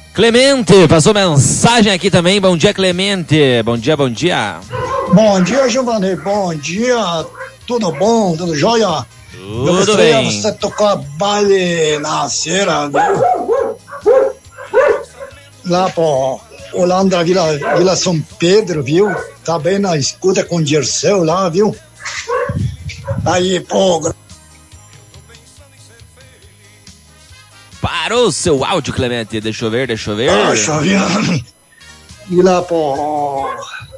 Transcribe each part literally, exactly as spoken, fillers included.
Clemente, passou mensagem aqui também. Bom dia, Clemente. Bom dia, bom dia. Bom dia, Giovanni. Bom dia. Tudo bom? Tudo jóia? Tudo bem. Você tocar baile na cera, viu? Lá pro Holanda, Vila, Vila São Pedro, viu? Tá bem na escuta com o Dirceu lá, viu? Aí, pô... Parou o seu áudio, Clemente. Deixa eu ver, deixa eu ver. Ah, chovia. E lá pro...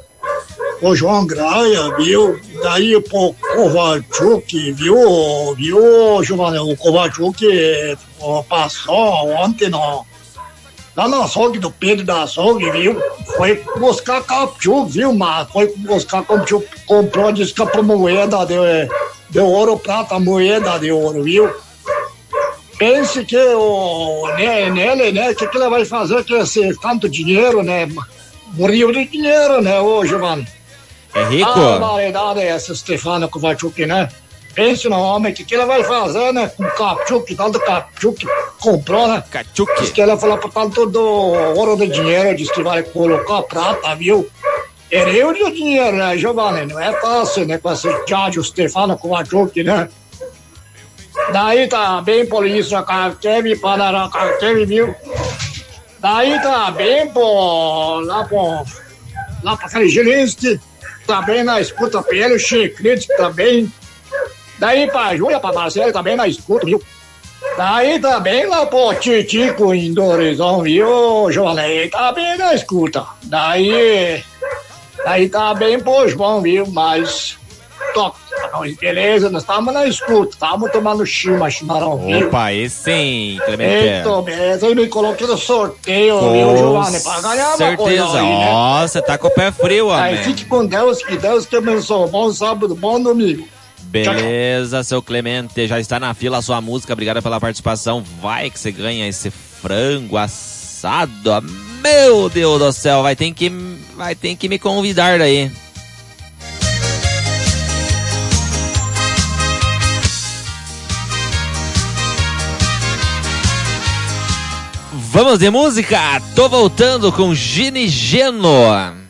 O João Graia, viu? Daí pro Kovalchuk, viu? Viu, Giovanni? O Kovalchuk passou ontem no... Lá no açougue do Pedro da açougue, viu? Foi buscar capchuc, viu, mas foi buscar capchuc, comprou, disse que a moeda deu, deu ouro, prata, moeda de ouro, viu? Pense que o né, nele, né, que que ele vai fazer com esse tanto dinheiro, né? Morreu de dinheiro, né, ô Giovanni? É rico? Ah, a variedade é essa, Stefano Kovalchuk, né? Pense no homem, que que ele vai fazer, né, com capchuc, tanto capchuc comprou, né? Cachuque. Diz que ele vai falar por tanto do ouro de dinheiro, diz que vai colocar prata, viu? Ereu o dinheiro, né, Giovanni? Não é fácil, né, com esse Jádio Stefano Kovalchuk, né? Daí tá bem por isso, a Kevin para a Kevin, viu? Daí tá bem por lá por lá pra Kaligilinski, tá bem na escuta pelo Chiclete também. Daí pra Júlia, pra Marcelo, também na escuta, viu? Daí também lá pro Titico em Dorizão, viu, Joanei? Tá bem na escuta. Daí, daí tá bem pro João, viu? Mas, toca. Beleza, nós estamos na escuta, estamos tomando chima, chimarrão, viu? Opa, esse sim, Clemente. Eita, beleza, eu me coloquei no sorteio, com viu, Giovanni? Pra ganhar uma coisa certeza, aí, né? ó, você tá com o pé frio, ó. Aí fique com Deus, que Deus te abençoe. Bom sábado, bom domingo. Beleza, seu Clemente, já está na fila a sua música, obrigado pela participação. Vai que você ganha esse frango assado, meu Deus do céu, vai ter que, vai ter que me convidar daí. Vamos de música, tô voltando com Gini Geno.